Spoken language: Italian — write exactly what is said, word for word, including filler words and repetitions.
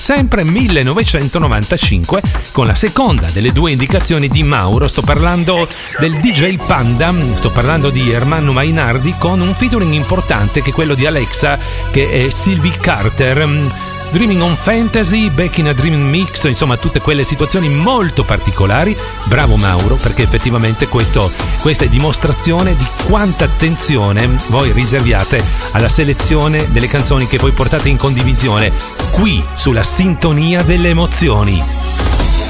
sempre millenovecentonovantacinque, con la seconda delle due indicazioni di Mauro. Sto parlando del D J Panda, sto parlando di Ermanno Mainardi con un featuring importante che è quello di Alexa, che è Sylvie Carter. Dreaming on Fantasy, Back in a Dreaming Mix, insomma tutte quelle situazioni molto particolari. Bravo Mauro, perché effettivamente questo, questa è dimostrazione di quanta attenzione voi riserviate alla selezione delle canzoni che poi portate in condivisione qui sulla Sintonia delle Emozioni.